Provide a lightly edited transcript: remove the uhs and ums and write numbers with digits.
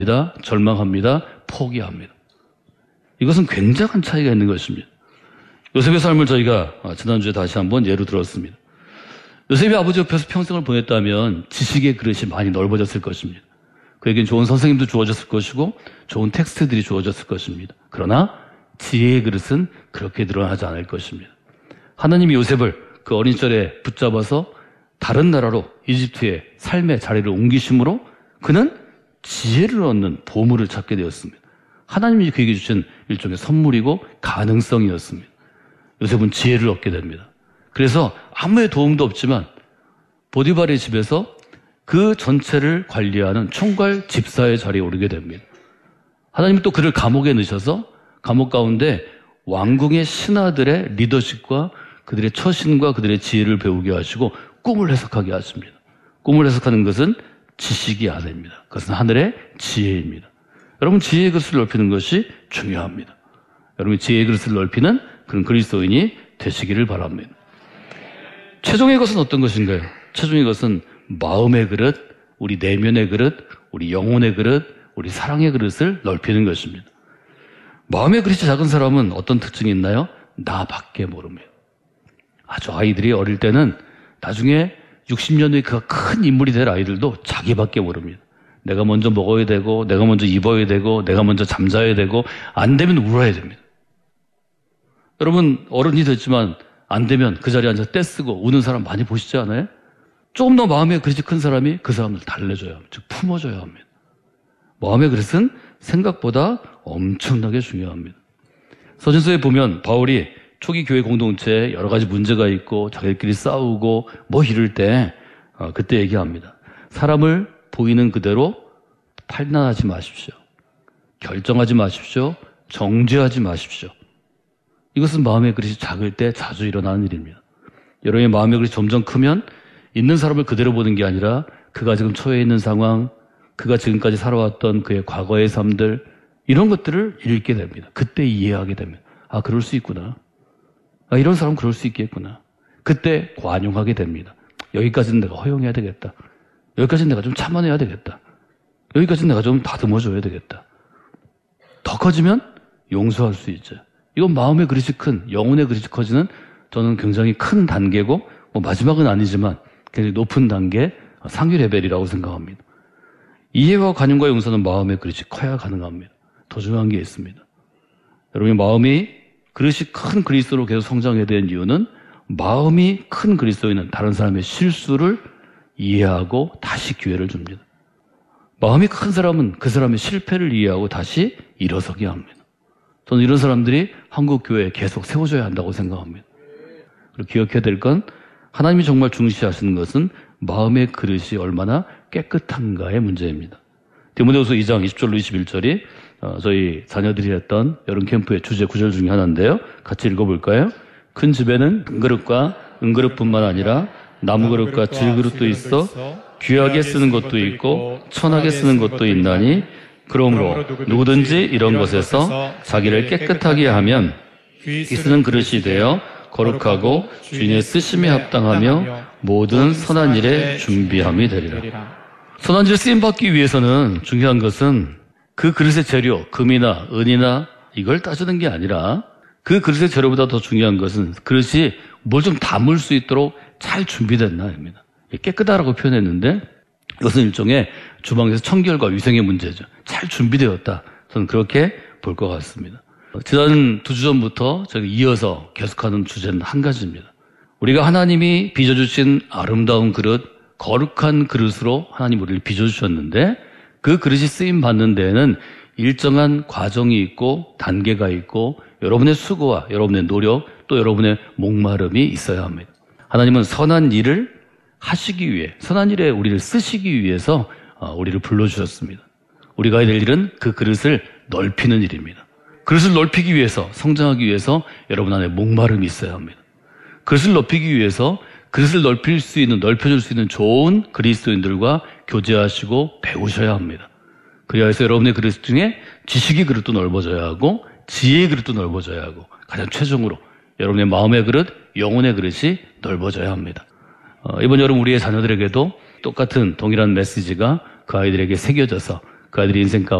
절망합니다. 포기합니다. 이것은 굉장한 차이가 있는 것입니다. 요셉의 삶을 저희가 지난주에 다시 한번 예로 들었습니다. 요셉이 아버지 옆에서 평생을 보냈다면 지식의 그릇이 많이 넓어졌을 것입니다. 그에겐 좋은 선생님도 주어졌을 것이고 좋은 텍스트들이 주어졌을 것입니다. 그러나 지혜의 그릇은 그렇게 늘어나지 않을 것입니다. 하나님이 요셉을 그 어린 시절에 붙잡아서 다른 나라로 이집트의 삶의 자리를 옮기심으로 그는 지혜를 얻는 보물을 찾게 되었습니다. 하나님이 그에게 주신 일종의 선물이고 가능성이었습니다. 요셉은 지혜를 얻게 됩니다. 그래서 아무의 도움도 없지만 보디발의 집에서 그 전체를 관리하는 총괄 집사의 자리에 오르게 됩니다. 하나님은 또 그를 감옥에 넣으셔서 감옥 가운데 왕궁의 신하들의 리더십과 그들의 처신과 그들의 지혜를 배우게 하시고 꿈을 해석하게 하십니다. 꿈을 해석하는 것은 지식이 아닙니다. 그것은 하늘의 지혜입니다. 여러분, 지혜의 그릇을 넓히는 것이 중요합니다. 여러분, 지혜의 그릇을 넓히는 그런 그리스도인이 되시기를 바랍니다. 최종의 것은 어떤 것인가요? 최종의 것은 마음의 그릇, 우리 내면의 그릇, 우리 영혼의 그릇, 우리 사랑의 그릇을 넓히는 것입니다. 마음의 그릇이 작은 사람은 어떤 특징이 있나요? 나밖에 모릅니다. 아주 아이들이 어릴 때는 나중에 60년 후에 그가 큰 인물이 될 아이들도 자기밖에 모릅니다. 내가 먼저 먹어야 되고, 내가 먼저 입어야 되고, 내가 먼저 잠자야 되고, 안 되면 울어야 됩니다. 여러분, 어른이 됐지만 안 되면 그 자리에 앉아서 떼쓰고 우는 사람 많이 보시지 않아요? 조금 더 마음의 그릇이 큰 사람이 그 사람을 달래줘야 합니다. 즉 품어줘야 합니다. 마음의 그릇은 생각보다 엄청나게 중요합니다. 서신서에 보면 바울이 초기 교회 공동체에 여러 가지 문제가 있고 자기들끼리 싸우고 뭐 이럴 때 그때 얘기합니다. 사람을 보이는 그대로 판단하지 마십시오. 결정하지 마십시오. 정죄하지 마십시오. 이것은 마음의 그릇이 작을 때 자주 일어나는 일입니다. 여러분의 마음의 그릇이 점점 크면 있는 사람을 그대로 보는 게 아니라 그가 지금 처해 있는 상황, 그가 지금까지 살아왔던 그의 과거의 삶들, 이런 것들을 읽게 됩니다. 그때 이해하게 됩니다. 아, 그럴 수 있구나. 아, 이런 사람은 그럴 수 있겠구나. 그때 관용하게 됩니다. 여기까지는 내가 허용해야 되겠다. 여기까지는 내가 좀 참아내야 되겠다. 여기까지는 내가 좀 다듬어줘야 되겠다. 더 커지면 용서할 수 있죠. 이건 마음의 그릇이 큰, 영혼의 그릇이 커지는 저는 굉장히 큰 단계고 뭐 마지막은 아니지만 굉장히 높은 단계, 상위 레벨이라고 생각합니다. 이해와 관용과 용서는 마음의 그릇이 커야 가능합니다. 더 중요한 게 있습니다. 여러분의 마음이 그릇이 큰 그리스도로 계속 성장해야 되는 이유는 마음이 큰 그리스도인은 다른 사람의 실수를 이해하고 다시 기회를 줍니다. 마음이 큰 사람은 그 사람의 실패를 이해하고 다시 일어서게 합니다. 저는 이런 사람들이 한국 교회에 계속 세워져야 한다고 생각합니다. 그리고 기억해야 될 건 하나님이 정말 중시하시는 것은 마음의 그릇이 얼마나 깨끗한가의 문제입니다. 디모데후서 2장 20절로 21절이 저희 자녀들이 했던 여름 캠프의 주제 구절 중에 하나인데요. 같이 읽어볼까요? 큰 집에는 금그릇과 은그릇뿐만 아니라 나무그릇과 질그릇도 있어 귀하게 쓰는 것도 있고 천하게 쓰는 것도 있나니 그러므로 누구든지 이런 것에서 자기를 깨끗하게 하면 귀 쓰는 그릇이 되어 거룩하고 주인의 쓰심에 합당하며 모든 선한 일에 준비함이 되리라. 선한 일에 쓰임받기 위해서는 중요한 것은 그 그릇의 재료, 금이나 은이나 이걸 따지는 게 아니라 그 그릇의 재료보다 더 중요한 것은 그릇이 뭘 좀 담을 수 있도록 잘 준비됐나입니다. 깨끗하다고 표현했는데 이것은 일종의 주방에서 청결과 위생의 문제죠. 잘 준비되었다. 저는 그렇게 볼 것 같습니다. 지난 2주 전부터 저희가 이어서 계속하는 주제는 한 가지입니다. 우리가 하나님이 빚어주신 아름다운 그릇, 거룩한 그릇으로 하나님 우리를 빚어주셨는데 그 그릇이 쓰임받는 데에는 일정한 과정이 있고 단계가 있고 여러분의 수고와 여러분의 노력 또 여러분의 목마름이 있어야 합니다. 하나님은 선한 일을 하시기 위해 선한 일에 우리를 쓰시기 위해서 우리를 불러주셨습니다. 우리가 해야 될 일은 그 그릇을 넓히는 일입니다. 그릇을 넓히기 위해서 성장하기 위해서 여러분 안에 목마름이 있어야 합니다. 그릇을 넓히기 위해서 그릇을 넓혀줄 수 있는 좋은 그리스도인들과 교제하시고 배우셔야 합니다. 그래야 해서 여러분의 그릇 중에 지식의 그릇도 넓어져야 하고 지혜의 그릇도 넓어져야 하고 가장 최종으로 여러분의 마음의 그릇, 영혼의 그릇이 넓어져야 합니다. 이번 여름 우리의 자녀들에게도 똑같은 동일한 메시지가 그 아이들에게 새겨져서 그 아들이 인생 가운데